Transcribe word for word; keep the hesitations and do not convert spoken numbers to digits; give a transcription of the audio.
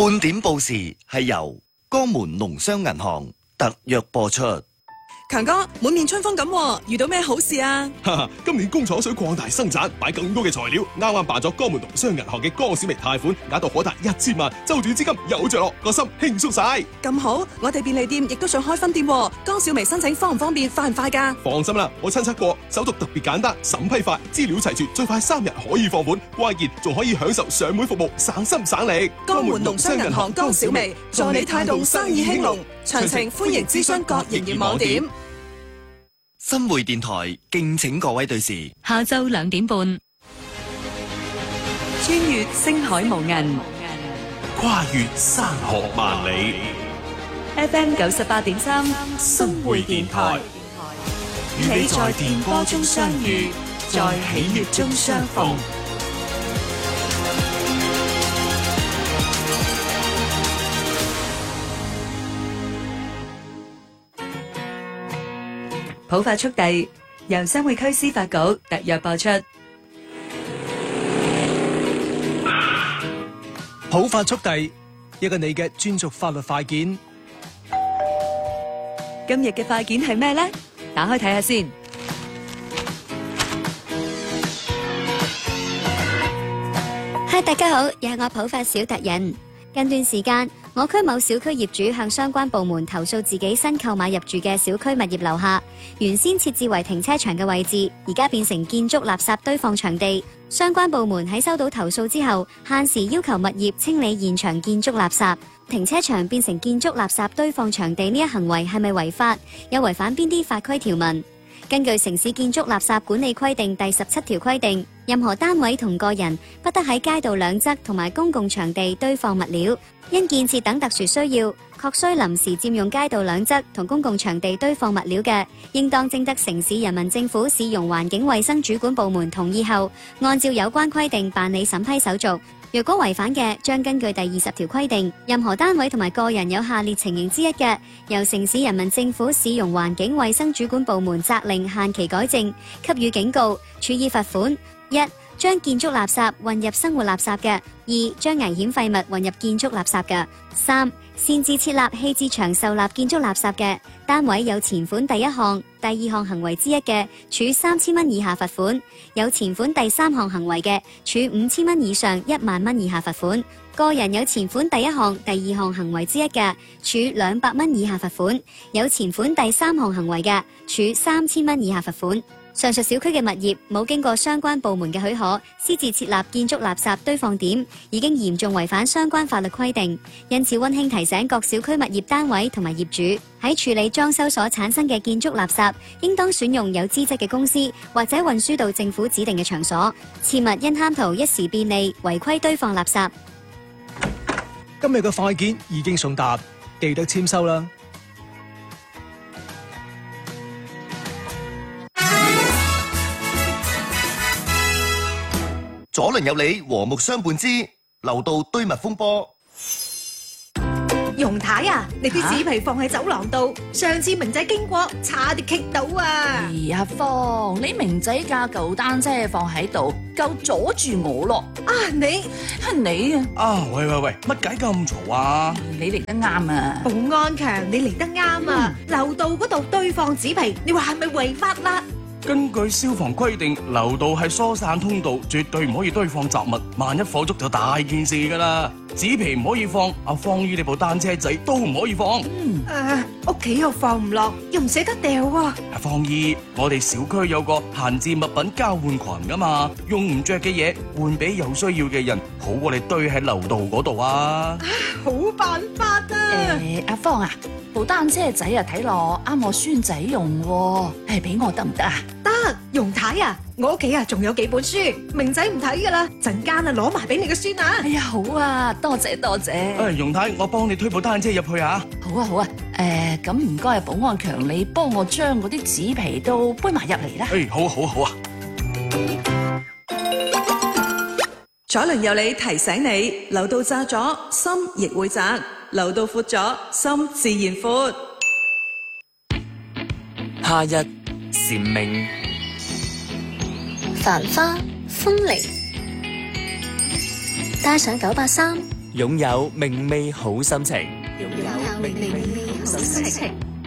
半點報時係由江門農商銀行特約播出。 強哥，滿面春風咁，遇到咩好事啊？ 哈哈，今年工廠想擴大生產，買更多嘅材料，啱啱辦咗江門農商銀行嘅江小微貸款，額度可達一千萬，周轉資金有着落，個心輕鬆晒。 咁好，我哋便利店亦都想開分店，江小微申請方唔方便，快唔快噶？ 放心啦，我親測過，手續特別簡單，審批快，資料齊全，最快三日可以放款，關鍵仲可以享受上門服務，省心省力。 江門農商銀行江小微，助你帶動生意興隆。詳情歡迎諮詢各營業網點。 新匯電台敬請各位對視， 下晝兩點半， 穿越星海無垠， 跨越山河萬里。 F M 九十八點三， 新匯電台，與你在電波中相遇，在喜悅中相逢。 普法速遞由新會區司法局特約播出。 普法速遞，一個你嘅專屬法律快件。 今日嘅快件係咩呢？打開睇下先。 嗨，大家好，又係我普法小達人。近段時間，我區某小區業主向相關部門投訴自己新購買入住嘅小區物業樓下，原先設置為停車場嘅位置，而家變成建築垃圾堆放場地。相關部門喺收到投訴之後，限時要求物業清理現場建築垃圾。停車場變成建築垃圾堆放場地呢一行為係咪違法？有違反邊啲法規條文？根據城市建築垃圾管理規定第十七條規定，任何單位同個人不得喺街道兩側同埋公共場地堆放物料。因建設等特殊需要，確需臨時佔用街道兩側同公共場地堆放物料嘅，應當徵得城市人民政府市容環境衛生主管部門同意後，按照有關規定辦理審批手續。若果違反嘅，將根據第二十條規定，任何單位同埋個人有下列情形之一嘅，由城市人民政府市容環境衛生主管部門責令限期改正，給予警告，處以罰款。一、將建築垃圾混入生活垃圾嘅；二、將危險廢物混入建築垃圾嘅；三、擅自設立棄置場受納建築垃圾嘅單位有前款第一項、第二項行為之一嘅，處三千蚊以下罰款；有前款第三項行為嘅，處五千蚊以上一萬蚊以下罰款；個人有前款第一項、第二項行為之一嘅，處兩百蚊以下罰款；有前款第三項行為嘅，處三千蚊以下罰款。上述小區嘅物業冇經過相關部門嘅許可，私自設立建築垃圾堆放點，已經嚴重違反相關法律規定。因此溫馨提醒各小區物業單位同埋業主，喺處理裝修所產生嘅建築垃圾，應當選用有資質嘅公司，或者運輸到政府指定嘅場所，切勿因貪圖一時便利違規堆放垃圾。 今日嘅快件已經送達，記得簽收啦。 左鄰右里和睦相伴之樓道堆物風波。 容太啊，你啲紙皮放喺走廊度，上次明仔經過差啲棘到啊！ 哎呀，芳，你明仔架舊單車放喺度，夠阻住我咯！ 啊，你係你啊！ 啊，喂喂喂，乜解咁嘈啊？ 你嚟得啱啊！ 保安強，你嚟得啱啊！樓道嗰度堆放紙皮，你話係咪違法啦？ 根據消防規定，樓道係疏散通道，絕對唔可以堆放雜物。萬一火燭就大件事噶啦。紙皮唔可以放，阿方姨你部單車仔都唔可以放。 嗯，誒，屋企又放唔落，又唔捨得掉喎。 阿方姨，我哋小區有個閒置物品交換群噶嘛，用唔着嘅嘢換俾有需要嘅人，好過你堆喺樓道嗰度啊。 好辦法啊！ 誒，阿芳啊，部單車仔啊睇落啱我孫仔用喎，誒，俾我得唔得啊？ 得，容太啊，我屋企啊仲有幾本書，明仔唔睇噶啦，陣間啊攞埋俾你個孫啊！ 哎呀，好啊，多謝多謝。 誒，容太，我幫你推部單車入去啊！ 好啊好啊，誒，咁唔該，保安強，你幫我將嗰啲紙皮都搬埋入嚟啦。 誒，好啊好啊好啊。 左鄰右里提醒你，樓道窄咗，心亦會窄；樓道闊咗，心自然闊。 夏日蟬鳴， 繁花風鈴，帶上九八三擁有明媚好心情。 擁有明媚好心情。